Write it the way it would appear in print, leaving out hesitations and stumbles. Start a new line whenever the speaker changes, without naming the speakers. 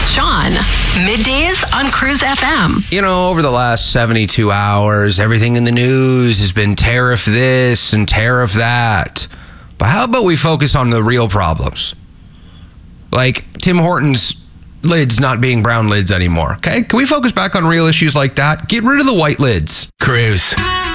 Sean. Middays on Cruise FM.
You know, over the last 72 hours, everything in the news has been tariff this and tariff that. But how about we focus on the real problems? Like Tim Hortons lids not being brown lids anymore, okay? Can we focus back on real issues like that? Get rid of the white lids.
Cruise.